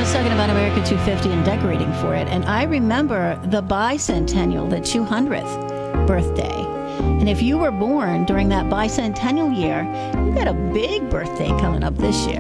was talking about America 250 and decorating for it, and I remember the bicentennial, the 200th birthday. And if you were born during that bicentennial year, you got a big birthday coming up this year.